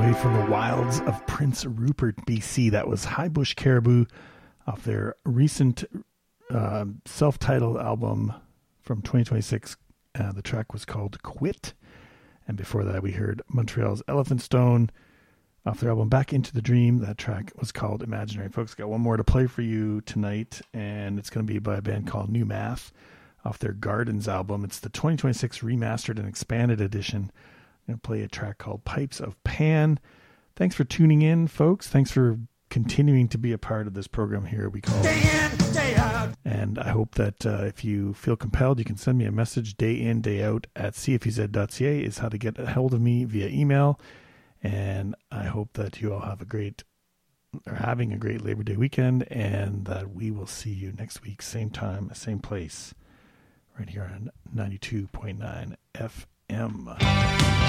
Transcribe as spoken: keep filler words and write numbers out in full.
away from the wilds of Prince Rupert, B C. That was High Bush Caribou off their recent uh, self-titled album from twenty twenty-six. Uh, the track was called Quit. And before that, we heard Montreal's Elephant Stone off their album Back Into the Dream. That track was called Imaginary. Folks, got one more to play for you tonight, and it's going to be by a band called New Math off their Gardens album. It's the twenty twenty-six remastered and expanded edition. I'm going to play a track called Pipes of Pan. Thanks for tuning in, folks. Thanks for continuing to be a part of this program here we call Day In, Day Out. And I hope that uh, if you feel compelled, you can send me a message. Day in, day out at c f e z dot c a is how to get a hold of me via email. And I hope that you all have a great, or having a great Labor Day weekend, and that we will see you next week, same time, same place, right here on ninety-two point nine F M.